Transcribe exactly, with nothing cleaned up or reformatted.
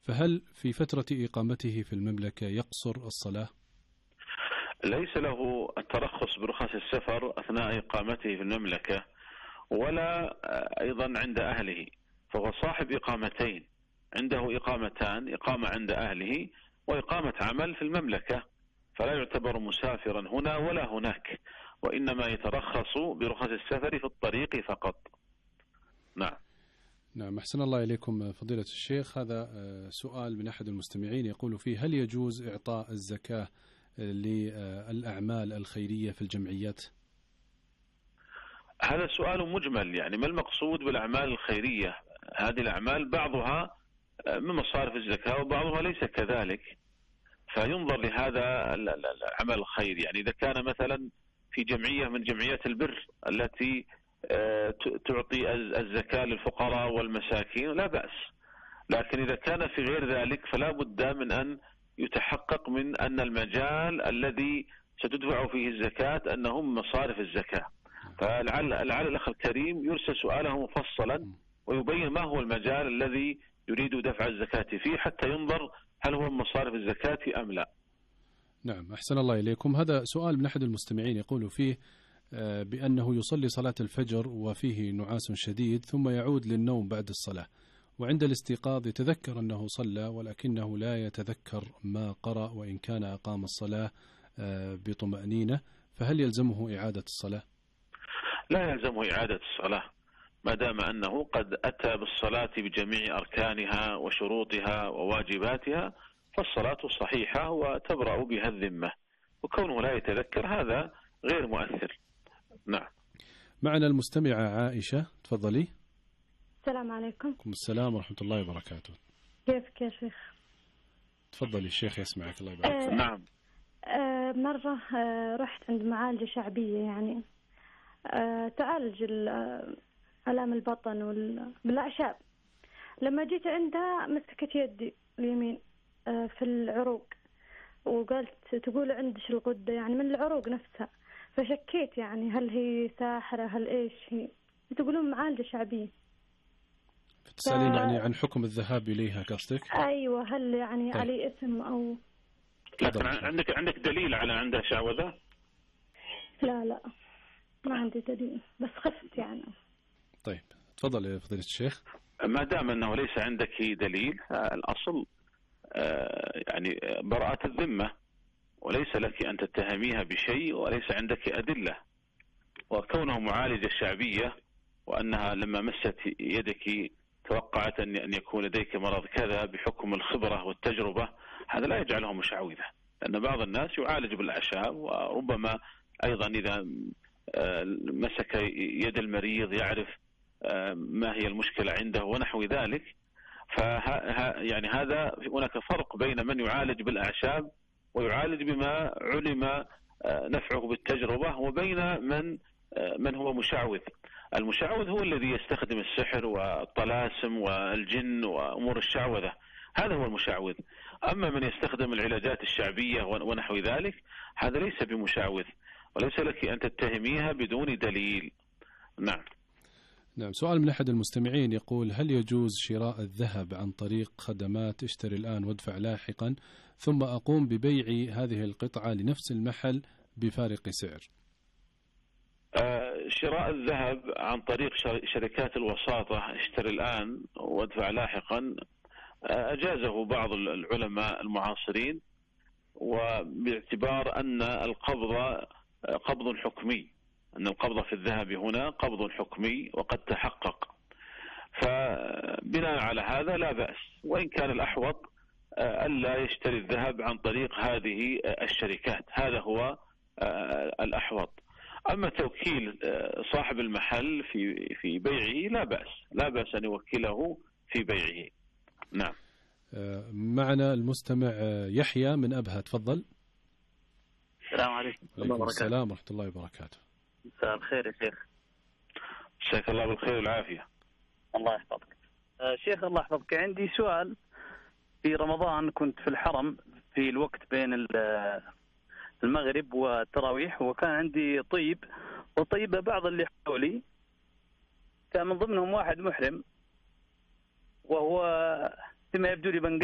فهل في فترة إقامته في المملكة يقصر الصلاة؟ ليس له الترخص برخص السفر أثناء إقامته في المملكة ولا أيضا عند أهله، فهو صاحب إقامتين، عنده إقامتان، إقامة عند أهله وإقامة عمل في المملكة، فلا يعتبر مسافرا هنا ولا هناك، وإنما يترخص برخص السفر في الطريق فقط. نعم. نعم، أحسن الله إليكم فضيلة الشيخ. هذا سؤال من أحد المستمعين يقول فيه: هل يجوز إعطاء الزكاة للأعمال الخيرية في الجمعيات؟ هذا سؤال مجمل، يعني ما المقصود بالأعمال الخيرية؟ هذه الأعمال بعضها من مصارف الزكاة وبعضها ليس كذلك، فينظر لهذا العمل الخيري. يعني إذا كان مثلا في جمعية من جمعيات البر التي تعطي الزكاة للفقراء والمساكين لا بأس، لكن إذا كان في غير ذلك فلا بد من أن يتحقق من أن المجال الذي ستدفع فيه الزكاة أنه من مصارف الزكاة. فلعل الأخ الكريم يرسل سؤاله مفصلا ويبين ما هو المجال الذي يريد دفع الزكاة فيه حتى ينظر هل هو من مصارف الزكاة أم لا. نعم، أحسن الله إليكم. هذا سؤال من أحد المستمعين يقول فيه بأنه يصلي صلاة الفجر وفيه نعاس شديد ثم يعود للنوم بعد الصلاة، وعند الاستيقاظ يتذكر أنه صلى ولكنه لا يتذكر ما قرأ وإن كان أقام الصلاة بطمأنينة، فهل يلزمه إعادة الصلاة؟ لا يلزمه إعادة الصلاة ما دام أنه قد أتى بالصلاة بجميع أركانها وشروطها وواجباتها، فالصلاة صحيحة وتبرأ بها الذمة، وكونه لا يتذكر هذا غير مؤثر. نعم. معنا المستمعة عائشة، تفضلي. السلام عليكم. وعليكم السلام ورحمة الله وبركاته. كيفك يا شيخ؟ تفضلي الشيخ يسمعك، الله يبارك فيك. آه نعم. آه مرة آه رحت عند معالجة شعبية، يعني آه تعالج آلام البطن والأعشاب. لما جيت عندها مسكت يدي اليمين آه في العروق وقالت تقول عندش الغدة، يعني من العروق نفسها، فشكيت يعني هل هي ساحرة هل إيش هي؟ تقولون معالجة شعبية. تسألين ف... يعني عن حكم الذهاب إليها قصدك؟ أيوة، هل يعني طيب. علي اسم أو لكن عندك عندك دليل على عندها شعوذة؟ لا لا ما عندي دليل، بس خفت يعني. طيب تفضل يا فضيلة الشيخ. ما دام أنه ليس عندك دليل، الأصل يعني براءة الذمة، وليس لك أن تتهميها بشيء وليس عندك أدلة. وكونه معالجة شعبية وأنها لما مست يدك توقعت أن يكون لديك مرض كذا بحكم الخبرة والتجربة، هذا لا يجعله مشعوذة، لأن بعض الناس يعالج بالأعشاب، وربما أيضا إذا مسك يد المريض يعرف ما هي المشكلة عنده ونحو ذلك. فها يعني هذا هناك فرق بين من يعالج بالأعشاب ويعالج بما علم نفعه بالتجربة، وبين من من هو مشعوذ. المشعوذ هو الذي يستخدم السحر والطلاسم والجن وأمور الشعوذة، هذا هو المشعوذ. أما من يستخدم العلاجات الشعبية ونحو ذلك هذا ليس بمشعوذ، وليس لك أن تتهميها بدون دليل. نعم. نعم، سؤال من أحد المستمعين يقول: هل يجوز شراء الذهب عن طريق خدمات اشتري الآن وادفع لاحقا، ثم أقوم ببيع هذه القطعة لنفس المحل بفارق سعر؟ آه شراء الذهب عن طريق شركات الوساطة اشتري الآن وادفع لاحقا آه أجازه بعض العلماء المعاصرين، وباعتبار أن القبض قبض حكمي، أن القبض في الذهب هنا قبض حكمي وقد تحقق، فبناء على هذا لا بأس، وإن كان الأحوط ألا يشتري الذهب عن طريق هذه الشركات، هذا هو الأحوط. أما توكيل صاحب المحل في في بيعه لا بأس، لا بأس أن يوكله في بيعه. نعم. معنا المستمع يحيى من أبها، تفضل. السلام عليكم. وعليكم السلام ورحمة الله وبركاته. مساء الخير يا شيخ. مساك الله بالخير والعافية. الله يحفظك. آه شيخ الله يحفظك، عندي سؤال. في رمضان كنت في الحرم في الوقت بين المغرب والتراويح، وكان عندي طيب، وطيب بعض اللي حولي كان من ضمنهم واحد محرم، وهو فيما يبدو لي